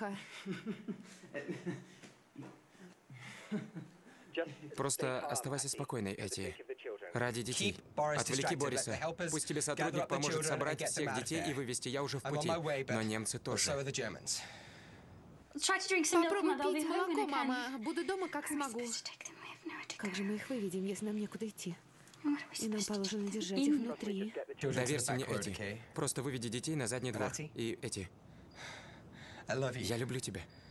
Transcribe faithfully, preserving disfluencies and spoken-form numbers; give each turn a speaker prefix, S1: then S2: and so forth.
S1: плохо.
S2: Просто оставайся спокойной, Эти. Ради детей. Отвлеки Бориса. Пусть тебе сотрудник поможет собрать всех детей и вывести. Я уже в пути. Но немцы тоже.
S1: Попробуй пить молоко, мама. Буду дома, как смогу. Как же мы их выведем, если нам некуда идти? И нам положено держать их внутри.
S2: Доверься мне, Эти. Просто выведи детей на задний двор. И, Эти, я люблю тебя.